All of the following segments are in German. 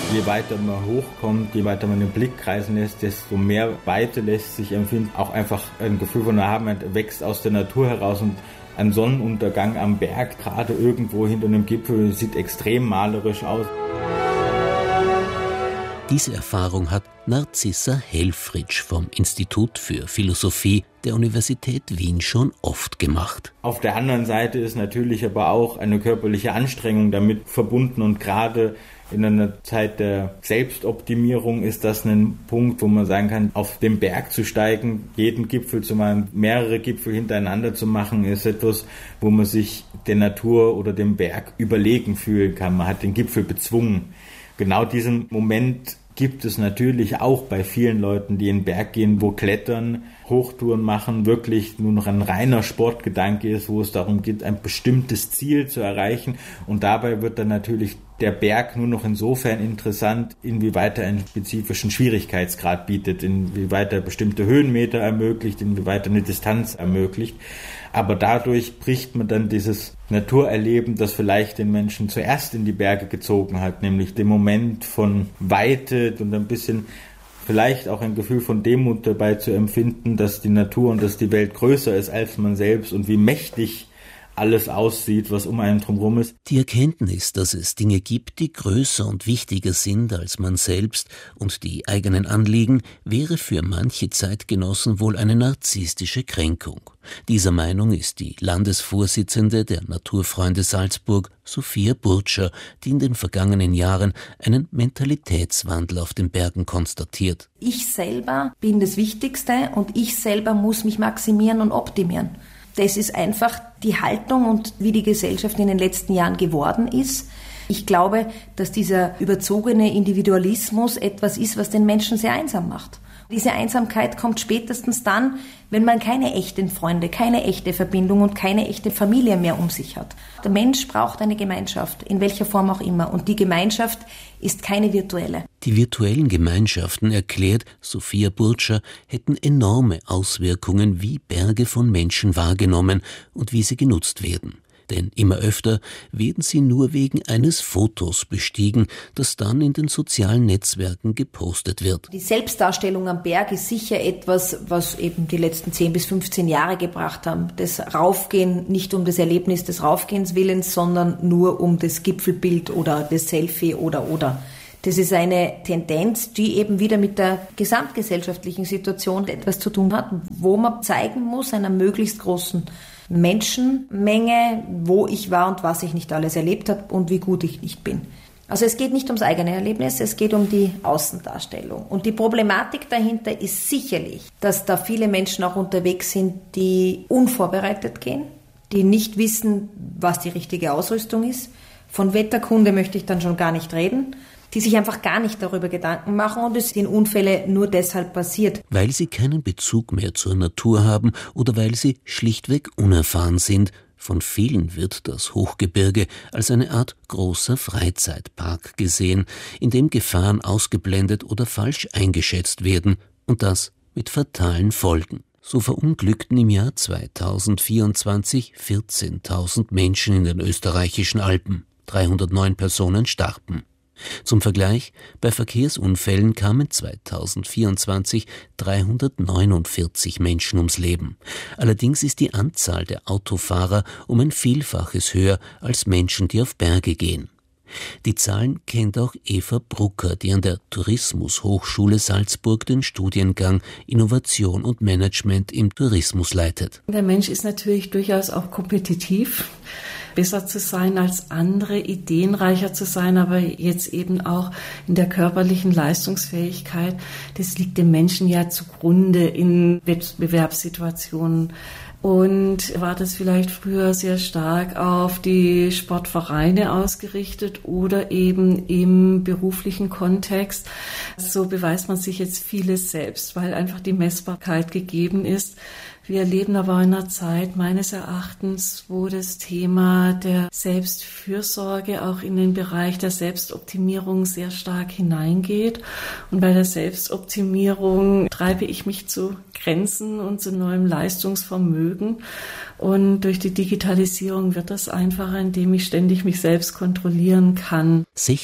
Je weiter man hochkommt, je weiter man den Blick kreisen lässt, desto mehr Weite lässt sich empfinden. Auch einfach ein Gefühl von Erhabenheit wächst aus der Natur heraus und ein Sonnenuntergang am Berg, gerade irgendwo hinter einem Gipfel, sieht extrem malerisch aus. Diese Erfahrung hat Narcissa Helfrich vom Institut für Philosophie der Universität Wien schon oft gemacht. Auf der anderen Seite ist natürlich aber auch eine körperliche Anstrengung damit verbunden und gerade in einer Zeit der Selbstoptimierung ist das ein Punkt, wo man sagen kann, auf den Berg zu steigen, jeden Gipfel zu machen, mehrere Gipfel hintereinander zu machen, ist etwas, wo man sich der Natur oder dem Berg überlegen fühlen kann. Man hat den Gipfel bezwungen. Genau diesen Moment gibt es natürlich auch bei vielen Leuten, die in den Berg gehen, wo Klettern, Hochtouren machen, wirklich nur noch ein reiner Sportgedanke ist, wo es darum geht, ein bestimmtes Ziel zu erreichen. Und dabei wird dann natürlich der Berg nur noch insofern interessant, inwieweit er einen spezifischen Schwierigkeitsgrad bietet, inwieweit er bestimmte Höhenmeter ermöglicht, inwieweit er eine Distanz ermöglicht. Aber dadurch bricht man dann dieses Naturerleben, das vielleicht den Menschen zuerst in die Berge gezogen hat, nämlich den Moment von Weite und ein bisschen vielleicht auch ein Gefühl von Demut dabei zu empfinden, dass die Natur und dass die Welt größer ist als man selbst und wie mächtig alles aussieht, was um einen drumherum ist. Die Erkenntnis, dass es Dinge gibt, die größer und wichtiger sind als man selbst und die eigenen Anliegen, wäre für manche Zeitgenossen wohl eine narzisstische Kränkung. Dieser Meinung ist die Landesvorsitzende der Naturfreunde Salzburg, Sophia Burtscher, die in den vergangenen Jahren einen Mentalitätswandel auf den Bergen konstatiert. Ich selber bin das Wichtigste und ich selber muss mich maximieren und optimieren. Das ist einfach die Haltung und wie die Gesellschaft in den letzten Jahren geworden ist. Ich glaube, dass dieser überzogene Individualismus etwas ist, was den Menschen sehr einsam macht. Diese Einsamkeit kommt spätestens dann, wenn man keine echten Freunde, keine echte Verbindung und keine echte Familie mehr um sich hat. Der Mensch braucht eine Gemeinschaft, in welcher Form auch immer. Und die Gemeinschaft ist keine virtuelle. Die virtuellen Gemeinschaften, erklärt Sophia Burtscher, hätten enorme Auswirkungen, wie Berge von Menschen wahrgenommen und wie sie genutzt werden. Denn immer öfter werden sie nur wegen eines Fotos bestiegen, das dann in den sozialen Netzwerken gepostet wird. Die Selbstdarstellung am Berg ist sicher etwas, was eben die letzten 10 bis 15 Jahre gebracht haben. Das Raufgehen nicht um das Erlebnis des Raufgehens willens, sondern nur um das Gipfelbild oder das Selfie oder. Das ist eine Tendenz, die eben wieder mit der gesamtgesellschaftlichen Situation etwas zu tun hat, wo man zeigen muss, einer möglichst großen Menschenmenge, wo ich war und was ich nicht alles erlebt habe und wie gut ich nicht bin. Also es geht nicht ums eigene Erlebnis, es geht um die Außendarstellung. Und die Problematik dahinter ist sicherlich, dass da viele Menschen auch unterwegs sind, die unvorbereitet gehen, die nicht wissen, was die richtige Ausrüstung ist. Von Wetterkunde möchte ich dann schon gar nicht reden, die sich einfach gar nicht darüber Gedanken machen und es sind Unfälle nur deshalb passiert. Weil sie keinen Bezug mehr zur Natur haben oder weil sie schlichtweg unerfahren sind. Von vielen wird das Hochgebirge als eine Art großer Freizeitpark gesehen, in dem Gefahren ausgeblendet oder falsch eingeschätzt werden und das mit fatalen Folgen. So verunglückten im Jahr 2024 14.000 Menschen in den österreichischen Alpen. 309 Personen starben. Zum Vergleich, bei Verkehrsunfällen kamen 2024 349 Menschen ums Leben. Allerdings ist die Anzahl der Autofahrer um ein Vielfaches höher als Menschen, die auf Berge gehen. Die Zahlen kennt auch Eva Brucker, die an der Tourismushochschule Salzburg den Studiengang Innovation und Management im Tourismus leitet. Der Mensch ist natürlich durchaus auch kompetitiv, besser zu sein als andere, ideenreicher zu sein, aber jetzt eben auch in der körperlichen Leistungsfähigkeit. Das liegt dem Menschen ja zugrunde in Wettbewerbssituationen. Und war das vielleicht früher sehr stark auf die Sportvereine ausgerichtet oder eben im beruflichen Kontext. So beweist man sich jetzt vieles selbst, weil einfach die Messbarkeit gegeben ist. Wir leben aber in einer Zeit meines Erachtens, wo das Thema der Selbstfürsorge auch in den Bereich der Selbstoptimierung sehr stark hineingeht. Und bei der Selbstoptimierung treibe ich mich zu Grenzen und zu neuem Leistungsvermögen. Und durch die Digitalisierung wird das einfacher, indem ich ständig mich selbst kontrollieren kann.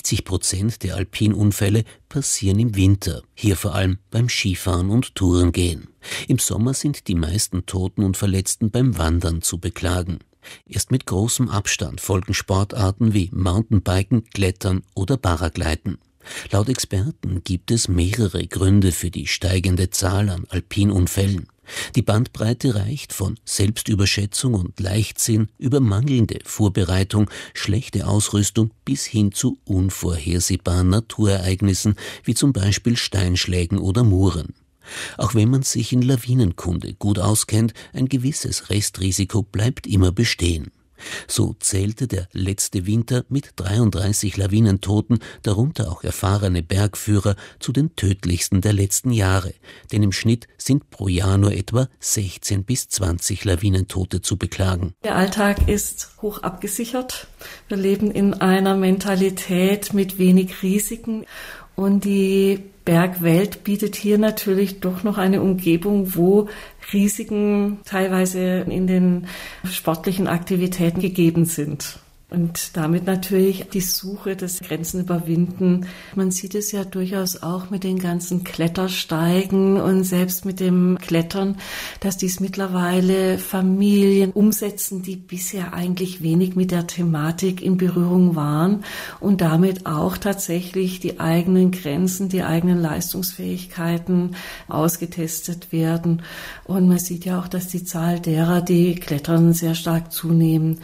60% der Alpinunfälle passieren im Winter, hier vor allem beim Skifahren und Tourengehen. Im Sommer sind die meisten Toten und Verletzten beim Wandern zu beklagen. Erst mit großem Abstand folgen Sportarten wie Mountainbiken, Klettern oder Paragliden. Laut Experten gibt es mehrere Gründe für die steigende Zahl an Alpinunfällen. Die Bandbreite reicht von Selbstüberschätzung und Leichtsinn über mangelnde Vorbereitung, schlechte Ausrüstung bis hin zu unvorhersehbaren Naturereignissen wie zum Beispiel Steinschlägen oder Muren. Auch wenn man sich in Lawinenkunde gut auskennt, ein gewisses Restrisiko bleibt immer bestehen. So zählte der letzte Winter mit 33 Lawinentoten, darunter auch erfahrene Bergführer, zu den tödlichsten der letzten Jahre. Denn im Schnitt sind pro Jahr nur etwa 16 bis 20 Lawinentote zu beklagen. Der Alltag ist hoch abgesichert. Wir leben in einer Mentalität mit wenig Risiken. Und die Bergwelt bietet hier natürlich doch noch eine Umgebung, wo Risiken teilweise in den sportlichen Aktivitäten gegeben sind. Und damit natürlich die Suche des Grenzen überwinden. Man sieht es ja durchaus auch mit den ganzen Klettersteigen und selbst mit dem Klettern, dass dies mittlerweile Familien umsetzen, die bisher eigentlich wenig mit der Thematik in Berührung waren und damit auch tatsächlich die eigenen Grenzen, die eigenen Leistungsfähigkeiten ausgetestet werden. Und man sieht ja auch, dass die Zahl derer, die klettern, sehr stark zunehmen.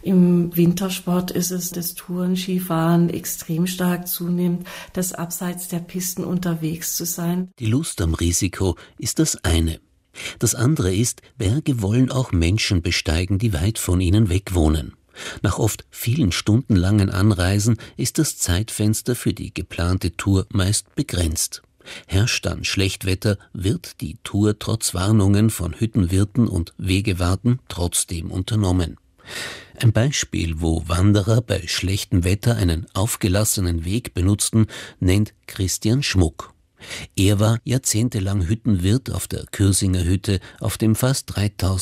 Im Wintersport ist es das Touren, Skifahren extrem stark zunimmt, das abseits der Pisten unterwegs zu sein. Die Lust am Risiko ist das eine. Das andere ist, Berge wollen auch Menschen besteigen, die weit von ihnen weg wohnen. Nach oft vielen stundenlangen Anreisen ist das Zeitfenster für die geplante Tour meist begrenzt. Herrscht dann Schlechtwetter, wird die Tour trotz Warnungen von Hüttenwirten und Wegewarten trotzdem unternommen. Ein Beispiel, wo Wanderer bei schlechtem Wetter einen aufgelassenen Weg benutzten, nennt Christian Schmuck. Er war jahrzehntelang Hüttenwirt auf der Kürsinger Hütte auf dem fast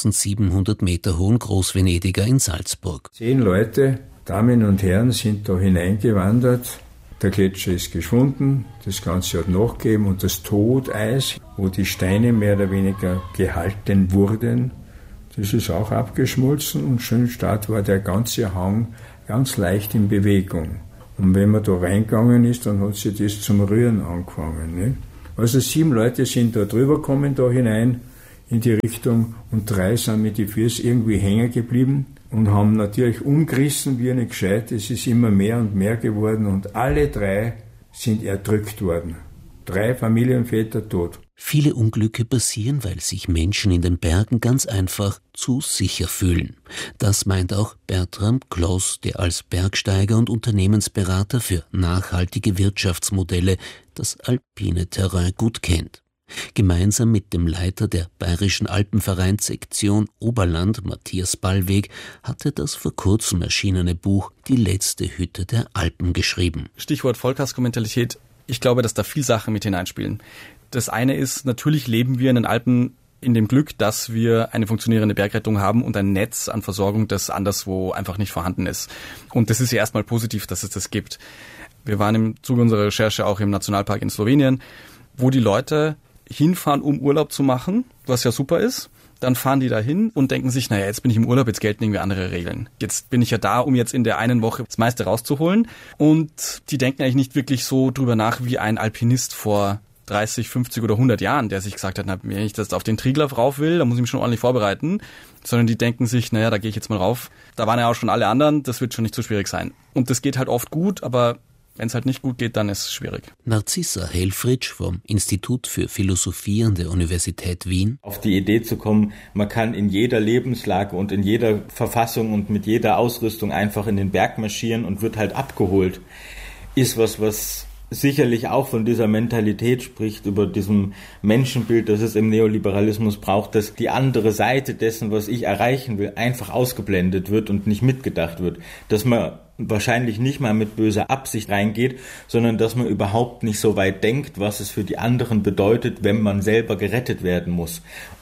3700 Meter hohen Großvenediger in Salzburg. 10 Leute, Damen und Herren, sind da hineingewandert. Der Gletscher ist geschwunden, das Ganze hat nachgegeben und das Toteis, wo die Steine mehr oder weniger gehalten wurden, das ist auch abgeschmolzen und schön stark war der ganze Hang ganz leicht in Bewegung. Und wenn man da reingegangen ist, dann hat sich das zum Rühren angefangen. Ne? Also 7 Leute sind da drüber gekommen, da hinein in die Richtung und 3 sind mit den Füßen irgendwie hängen geblieben und haben natürlich umgerissen wie eine Gescheit. Es ist immer mehr und mehr geworden und alle 3 sind erdrückt worden. 3 Familienväter tot. Viele Unglücke passieren, weil sich Menschen in den Bergen ganz einfach zu sicher fühlen. Das meint auch Bertram Kloss, der als Bergsteiger und Unternehmensberater für nachhaltige Wirtschaftsmodelle das alpine Terrain gut kennt. Gemeinsam mit dem Leiter der Bayerischen Alpenvereinssektion Oberland, Matthias Ballweg, hat er das vor kurzem erschienene Buch Die letzte Hütte der Alpen geschrieben. Stichwort Vollkaskomentalität. Ich glaube, dass da viele Sachen mit hineinspielen. Das eine ist, natürlich leben wir in den Alpen in dem Glück, dass wir eine funktionierende Bergrettung haben und ein Netz an Versorgung, das anderswo einfach nicht vorhanden ist. Und das ist ja erstmal positiv, dass es das gibt. Wir waren im Zuge unserer Recherche auch im Nationalpark in Slowenien, wo die Leute hinfahren, um Urlaub zu machen, was ja super ist. Dann fahren die da hin und denken sich, naja, jetzt bin ich im Urlaub, jetzt gelten irgendwie andere Regeln. Jetzt bin ich ja da, um jetzt in der einen Woche das meiste rauszuholen. Und die denken eigentlich nicht wirklich so drüber nach, wie ein Alpinist vor 30, 50 oder 100 Jahren, der sich gesagt hat, na, wenn ich das auf den Triglav rauf will, dann muss ich mich schon ordentlich vorbereiten. Sondern die denken sich, naja, da gehe ich jetzt mal rauf. Da waren ja auch schon alle anderen, das wird schon nicht so schwierig sein. Und das geht halt oft gut, aber wenn es halt nicht gut geht, dann ist es schwierig. Narcissa Helfrich vom Institut für Philosophie an der Universität Wien. Auf die Idee zu kommen, man kann in jeder Lebenslage und in jeder Verfassung und mit jeder Ausrüstung einfach in den Berg marschieren und wird halt abgeholt, ist was sicherlich auch von dieser Mentalität spricht, über diesem Menschenbild, das es im Neoliberalismus braucht, dass die andere Seite dessen, was ich erreichen will, einfach ausgeblendet wird und nicht mitgedacht wird. Dass man wahrscheinlich nicht mal mit böser Absicht reingeht, sondern dass man überhaupt nicht so weit denkt, was es für die anderen bedeutet, wenn man selber gerettet werden muss. Und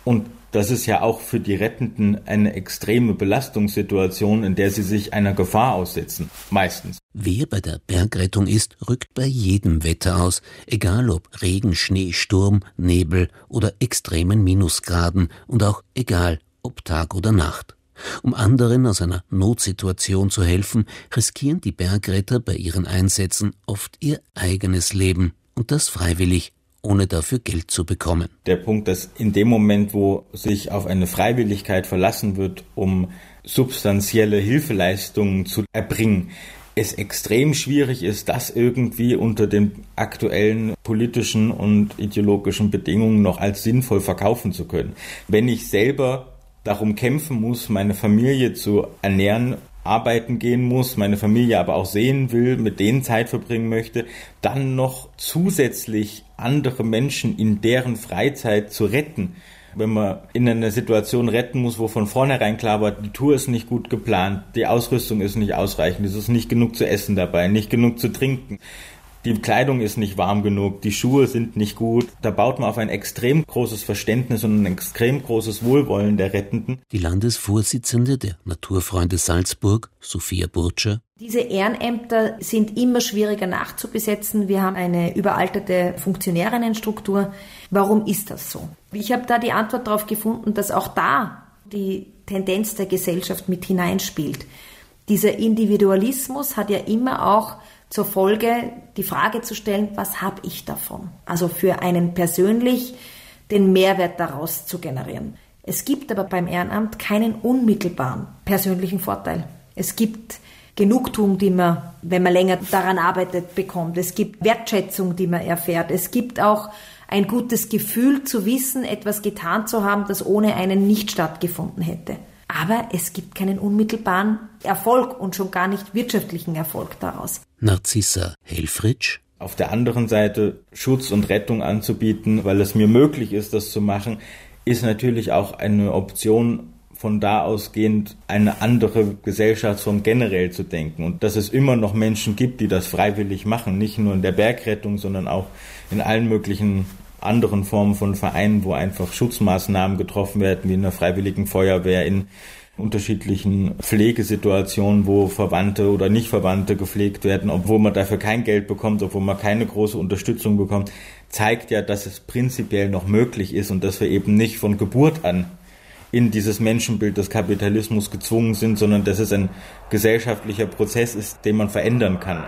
das ist ja auch für die Rettenden eine extreme Belastungssituation, in der sie sich einer Gefahr aussetzen, meistens. Wer bei der Bergrettung ist, rückt bei jedem Wetter aus, egal ob Regen, Schnee, Sturm, Nebel oder extremen Minusgraden und auch egal ob Tag oder Nacht. Um anderen aus einer Notsituation zu helfen, riskieren die Bergretter bei ihren Einsätzen oft ihr eigenes Leben und das freiwillig, ohne dafür Geld zu bekommen. Der Punkt, dass in dem Moment, wo sich auf eine Freiwilligkeit verlassen wird, um substanzielle Hilfeleistungen zu erbringen, es extrem schwierig ist, das irgendwie unter den aktuellen politischen und ideologischen Bedingungen noch als sinnvoll verkaufen zu können. Wenn ich selber darum kämpfen muss, meine Familie zu ernähren, arbeiten gehen muss, meine Familie aber auch sehen will, mit denen Zeit verbringen möchte, dann noch zusätzlich andere Menschen in deren Freizeit zu retten. Wenn man in einer Situation retten muss, wo von vornherein klar war, die Tour ist nicht gut geplant, die Ausrüstung ist nicht ausreichend, es ist nicht genug zu essen dabei, nicht genug zu trinken. Die Kleidung ist nicht warm genug, die Schuhe sind nicht gut. Da baut man auf ein extrem großes Verständnis und ein extrem großes Wohlwollen der Rettenden. Die Landesvorsitzende der Naturfreunde Salzburg, Sophia Burtscher: Diese Ehrenämter sind immer schwieriger nachzubesetzen. Wir haben eine überalterte Funktionärinnenstruktur. Warum ist das so? Ich habe da die Antwort darauf gefunden, dass auch da die Tendenz der Gesellschaft mit hineinspielt. Dieser Individualismus hat ja immer auch zur Folge, die Frage zu stellen, was habe ich davon? Also für einen persönlich den Mehrwert daraus zu generieren. Es gibt aber beim Ehrenamt keinen unmittelbaren persönlichen Vorteil. Es gibt Genugtuung, die man, wenn man länger daran arbeitet, bekommt. Es gibt Wertschätzung, die man erfährt. Es gibt auch ein gutes Gefühl zu wissen, etwas getan zu haben, das ohne einen nicht stattgefunden hätte. Aber es gibt keinen unmittelbaren Erfolg und schon gar nicht wirtschaftlichen Erfolg daraus. Narzissa Helfrich: Auf der anderen Seite Schutz und Rettung anzubieten, weil es mir möglich ist, das zu machen, ist natürlich auch eine Option, von da ausgehend eine andere Gesellschaftsform generell zu denken. Und dass es immer noch Menschen gibt, die das freiwillig machen, nicht nur in der Bergrettung, sondern auch in allen möglichen anderen Formen von Vereinen, wo einfach Schutzmaßnahmen getroffen werden, wie in der Freiwilligen Feuerwehr, in unterschiedlichen Pflegesituationen, wo Verwandte oder Nicht-Verwandte gepflegt werden, obwohl man dafür kein Geld bekommt, obwohl man keine große Unterstützung bekommt, zeigt ja, dass es prinzipiell noch möglich ist und dass wir eben nicht von Geburt an in dieses Menschenbild des Kapitalismus gezwungen sind, sondern dass es ein gesellschaftlicher Prozess ist, den man verändern kann.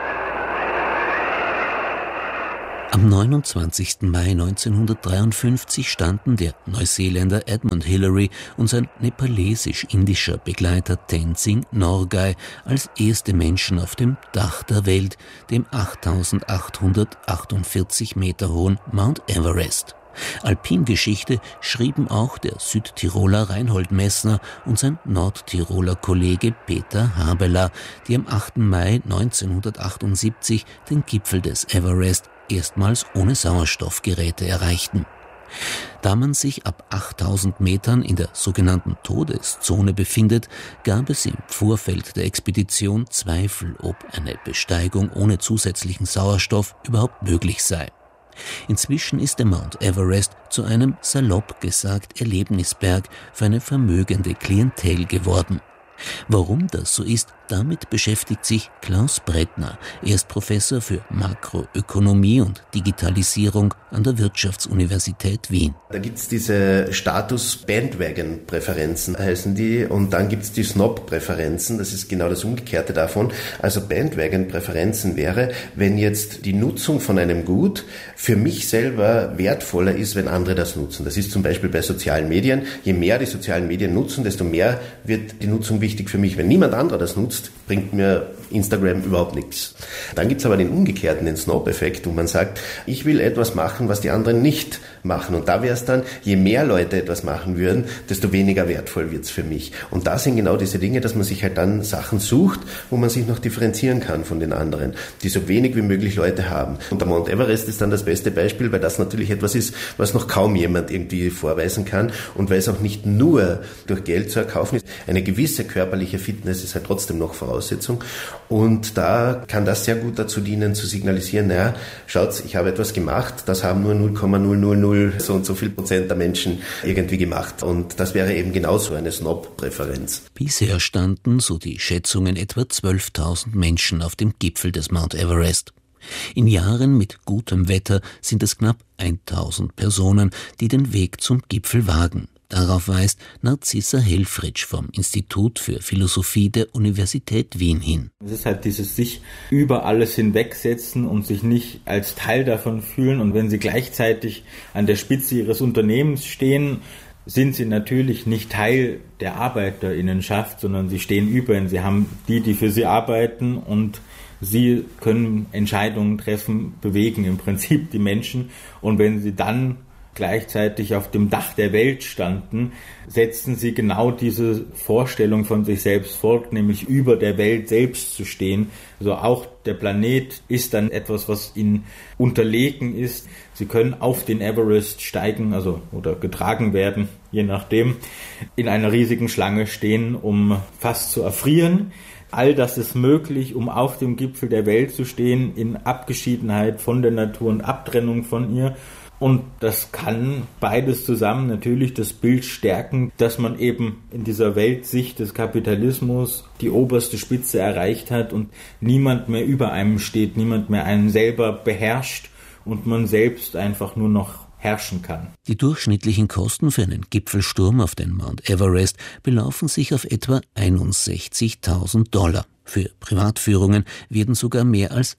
Am 29. Mai 1953 standen der Neuseeländer Edmund Hillary und sein nepalesisch-indischer Begleiter Tenzing Norgay als erste Menschen auf dem Dach der Welt, dem 8.848 Meter hohen Mount Everest. Alpingeschichte schrieben auch der Südtiroler Reinhold Messner und sein Nordtiroler Kollege Peter Habeler, die am 8. Mai 1978 den Gipfel des Everest erstmals ohne Sauerstoffgeräte erreichten. Da man sich ab 8000 Metern in der sogenannten Todeszone befindet, gab es im Vorfeld der Expedition Zweifel, ob eine Besteigung ohne zusätzlichen Sauerstoff überhaupt möglich sei. Inzwischen ist der Mount Everest zu einem, salopp gesagt, Erlebnisberg für eine vermögende Klientel geworden. Warum das so ist, damit beschäftigt sich Klaus Brettner. Er ist Professor für Makroökonomie und Digitalisierung an der Wirtschaftsuniversität Wien. Da gibt's diese Status-Bandwagon-Präferenzen, heißen die, und dann gibt's die Snob-Präferenzen, das ist genau das Umgekehrte davon. Also Bandwagon-Präferenzen wäre, wenn jetzt die Nutzung von einem Gut für mich selber wertvoller ist, wenn andere das nutzen. Das ist zum Beispiel bei sozialen Medien. Je mehr die sozialen Medien nutzen, desto mehr wird die Nutzung wichtig für mich. Wenn niemand anderer das nutzt, bringt mir Instagram überhaupt nichts. Dann gibt's aber den umgekehrten, den Snob-Effekt, wo man sagt, ich will etwas machen, was die anderen nicht machen. Und da wäre es dann, je mehr Leute etwas machen würden, desto weniger wertvoll wird's für mich. Und da sind genau diese Dinge, dass man sich halt dann Sachen sucht, wo man sich noch differenzieren kann von den anderen, die so wenig wie möglich Leute haben. Und der Mount Everest ist dann das beste Beispiel, weil das natürlich etwas ist, was noch kaum jemand irgendwie vorweisen kann und weil es auch nicht nur durch Geld zu erkaufen ist. Eine gewisse körperliche Fitness ist halt trotzdem noch Voraussetzung. Und da kann das sehr gut dazu dienen, zu signalisieren, naja, schaut, ich habe etwas gemacht, das haben nur 0,000 so und so viel Prozent der Menschen irgendwie gemacht. Und das wäre eben genauso eine Snob-Präferenz. Bisher standen, so die Schätzungen, etwa 12.000 Menschen auf dem Gipfel des Mount Everest. In Jahren mit gutem Wetter sind es knapp 1.000 Personen, die den Weg zum Gipfel wagen. Darauf weist Narcissa Helfrich vom Institut für Philosophie der Universität Wien hin. Es ist halt dieses sich über alles hinwegsetzen und sich nicht als Teil davon fühlen. Und wenn sie gleichzeitig an der Spitze ihres Unternehmens stehen, sind sie natürlich nicht Teil der Arbeiterinnenschaft, sondern sie stehen über ihnen. Sie haben die für sie arbeiten und sie können Entscheidungen treffen, bewegen im Prinzip die Menschen. Und wenn sie dann gleichzeitig auf dem Dach der Welt standen, setzten sie genau diese Vorstellung von sich selbst fort, nämlich über der Welt selbst zu stehen. Also auch der Planet ist dann etwas, was ihnen unterlegen ist. Sie können auf den Everest steigen, oder getragen werden, je nachdem, in einer riesigen Schlange stehen, um fast zu erfrieren. All das ist möglich, um auf dem Gipfel der Welt zu stehen, in Abgeschiedenheit von der Natur und Abtrennung von ihr. Und das kann beides zusammen natürlich das Bild stärken, dass man eben in dieser Weltsicht des Kapitalismus die oberste Spitze erreicht hat und niemand mehr über einem steht, niemand mehr einen selber beherrscht und man selbst einfach nur noch herrschen kann. Die durchschnittlichen Kosten für einen Gipfelsturm auf den Mount Everest belaufen sich auf etwa $61.000. Für Privatführungen werden sogar mehr als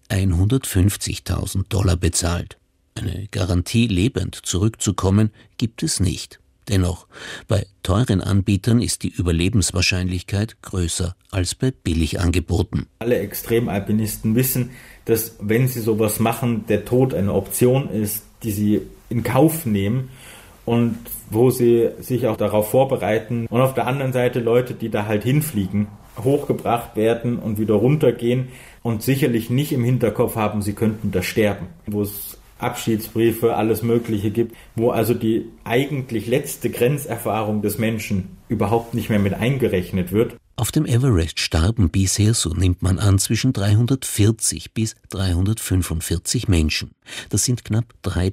$150.000 bezahlt. Eine Garantie, lebend zurückzukommen, gibt es nicht. Dennoch, bei teuren Anbietern ist die Überlebenswahrscheinlichkeit größer als bei Billigangeboten. Alle Extremalpinisten wissen, dass wenn sie sowas machen, der Tod eine Option ist, die sie in Kauf nehmen und wo sie sich auch darauf vorbereiten. Und auf der anderen Seite Leute, die da halt hinfliegen, hochgebracht werden und wieder runtergehen und sicherlich nicht im Hinterkopf haben, sie könnten da sterben, wo es Abschiedsbriefe, alles Mögliche gibt, wo also die eigentlich letzte Grenzerfahrung des Menschen überhaupt nicht mehr mit eingerechnet wird. Auf dem Everest starben bisher, so nimmt man an, zwischen 340 bis 345 Menschen. Das sind knapp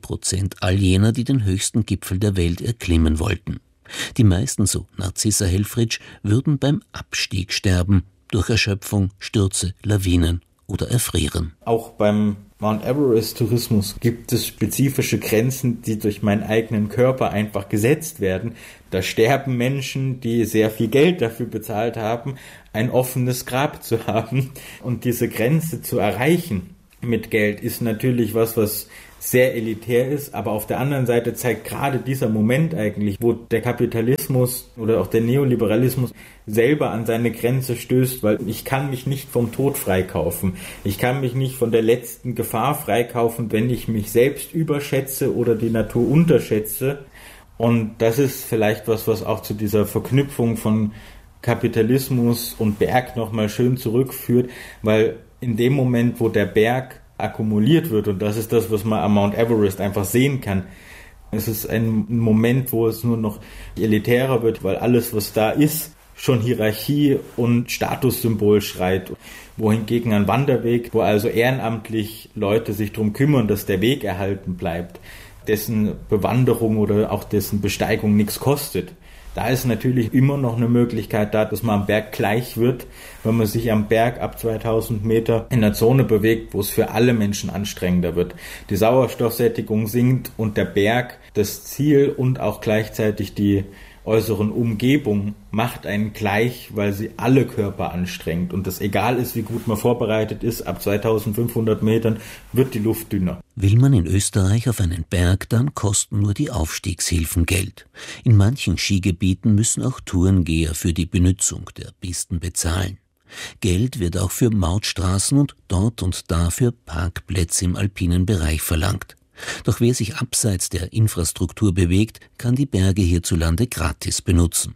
3% all jener, die den höchsten Gipfel der Welt erklimmen wollten. Die meisten, so Narcissa Helfrich, würden beim Abstieg sterben, durch Erschöpfung, Stürze, Lawinen oder Erfrieren. Auch beim Mount Everest-Tourismus gibt es spezifische Grenzen, die durch meinen eigenen Körper einfach gesetzt werden. Da sterben Menschen, die sehr viel Geld dafür bezahlt haben, ein offenes Grab zu haben. Und diese Grenze zu erreichen mit Geld ist natürlich was sehr elitär ist, aber auf der anderen Seite zeigt gerade dieser Moment eigentlich, wo der Kapitalismus oder auch der Neoliberalismus selber an seine Grenze stößt, weil ich kann mich nicht vom Tod freikaufen. Ich kann mich nicht von der letzten Gefahr freikaufen, wenn ich mich selbst überschätze oder die Natur unterschätze. Und das ist vielleicht was auch zu dieser Verknüpfung von Kapitalismus und Berg nochmal schön zurückführt, weil in dem Moment, wo der Berg akkumuliert wird, und das ist das, was man am Mount Everest einfach sehen kann. Es ist ein Moment, wo es nur noch elitärer wird, weil alles, was da ist, schon Hierarchie und Statussymbol schreit. Wohingegen ein Wanderweg, wo also ehrenamtlich Leute sich darum kümmern, dass der Weg erhalten bleibt, dessen Bewanderung oder auch dessen Besteigung nichts kostet. Da ist natürlich immer noch eine Möglichkeit da, dass man am Berg gleich wird, wenn man sich am Berg ab 2000 Meter in einer Zone bewegt, wo es für alle Menschen anstrengender wird. Die Sauerstoffsättigung sinkt und der Berg, das Ziel und auch gleichzeitig die äußeren Umgebung macht einen gleich, weil sie alle Körper anstrengt. Und das egal ist, wie gut man vorbereitet ist, ab 2500 Metern wird die Luft dünner. Will man in Österreich auf einen Berg, dann kosten nur die Aufstiegshilfen Geld. In manchen Skigebieten müssen auch Tourengeher für die Benutzung der Pisten bezahlen. Geld wird auch für Mautstraßen und dort und da für Parkplätze im alpinen Bereich verlangt. Doch wer sich abseits der Infrastruktur bewegt, kann die Berge hierzulande gratis benutzen.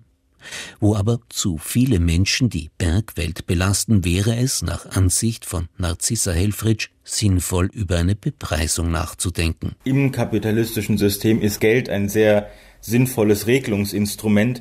Wo aber zu viele Menschen die Bergwelt belasten, wäre es nach Ansicht von Narcissa Helfrich sinnvoll, über eine Bepreisung nachzudenken. Im kapitalistischen System ist Geld ein sehr sinnvolles Regelungsinstrument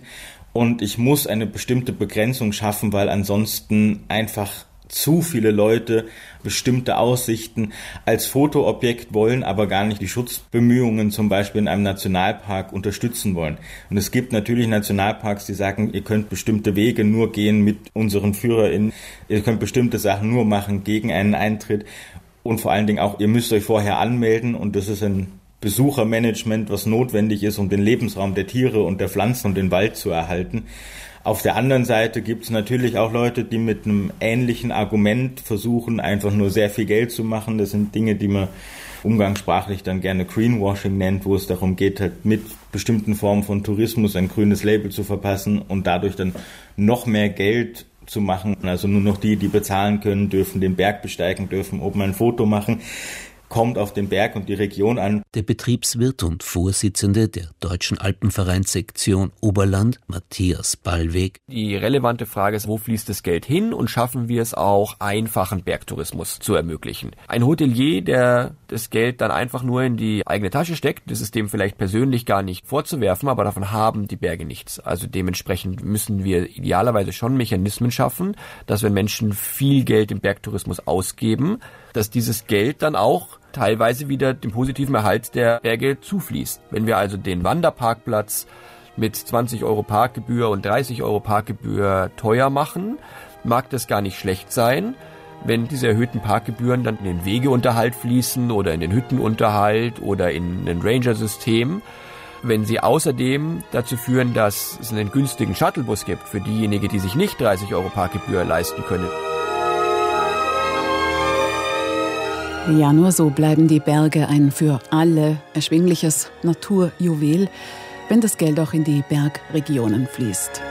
und ich muss eine bestimmte Begrenzung schaffen, weil ansonsten einfach zu viele Leute bestimmte Aussichten als Fotoobjekt wollen, aber gar nicht die Schutzbemühungen zum Beispiel in einem Nationalpark unterstützen wollen. Und es gibt natürlich Nationalparks, die sagen, ihr könnt bestimmte Wege nur gehen mit unseren FührerInnen, ihr könnt bestimmte Sachen nur machen gegen einen Eintritt und vor allen Dingen auch, ihr müsst euch vorher anmelden und das ist ein Besuchermanagement, was notwendig ist, um den Lebensraum der Tiere und der Pflanzen und den Wald zu erhalten. Auf der anderen Seite gibt es natürlich auch Leute, die mit einem ähnlichen Argument versuchen, einfach nur sehr viel Geld zu machen. Das sind Dinge, die man umgangssprachlich dann gerne Greenwashing nennt, wo es darum geht, halt mit bestimmten Formen von Tourismus ein grünes Label zu verpassen und dadurch dann noch mehr Geld zu machen. Also nur noch die bezahlen können, dürfen den Berg besteigen, dürfen oben ein Foto machen. Kommt auf den Berg und die Region an. Der Betriebswirt und Vorsitzende der Deutschen Alpenvereinssektion Oberland, Matthias Ballweg. Die relevante Frage ist, wo fließt das Geld hin und schaffen wir es auch, einfachen Bergtourismus zu ermöglichen. Ein Hotelier, der das Geld dann einfach nur in die eigene Tasche steckt, das ist dem vielleicht persönlich gar nicht vorzuwerfen, aber davon haben die Berge nichts. Also dementsprechend müssen wir idealerweise schon Mechanismen schaffen, dass wenn Menschen viel Geld im Bergtourismus ausgeben, dass dieses Geld dann auch teilweise wieder dem positiven Erhalt der Berge zufließt. Wenn wir also den Wanderparkplatz mit 20 € Parkgebühr und 30 € Parkgebühr teuer machen, mag das gar nicht schlecht sein. Wenn diese erhöhten Parkgebühren dann in den Wegeunterhalt fließen oder in den Hüttenunterhalt oder in ein Ranger-System, wenn sie außerdem dazu führen, dass es einen günstigen Shuttlebus gibt für diejenigen, die sich nicht 30 € Parkgebühr leisten können. Ja, nur so bleiben die Berge ein für alle erschwingliches Naturjuwel, wenn das Geld auch in die Bergregionen fließt.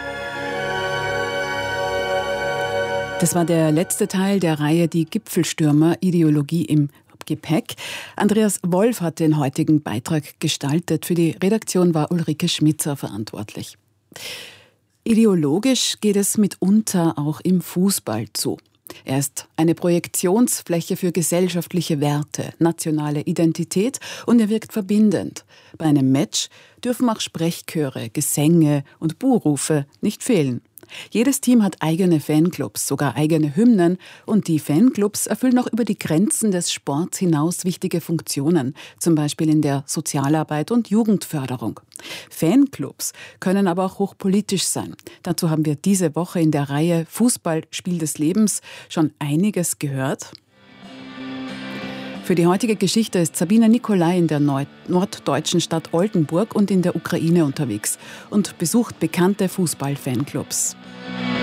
Das war der letzte Teil der Reihe Die Gipfelstürmer, Ideologie im Gepäck. Andreas Wolf hat den heutigen Beitrag gestaltet. Für die Redaktion war Ulrike Schmitzer verantwortlich. Ideologisch geht es mitunter auch im Fußball zu. Er ist eine Projektionsfläche für gesellschaftliche Werte, nationale Identität und er wirkt verbindend. Bei einem Match dürfen auch Sprechchöre, Gesänge und Buhrufe nicht fehlen. Jedes Team hat eigene Fanclubs, sogar eigene Hymnen und die Fanclubs erfüllen auch über die Grenzen des Sports hinaus wichtige Funktionen, zum Beispiel in der Sozialarbeit und Jugendförderung. Fanclubs können aber auch hochpolitisch sein. Dazu haben wir diese Woche in der Reihe Fußball, Spiel des Lebens schon einiges gehört. Für die heutige Geschichte ist Sabine Nicolai in der norddeutschen Stadt Oldenburg und in der Ukraine unterwegs und besucht bekannte Fußball-Fanclubs.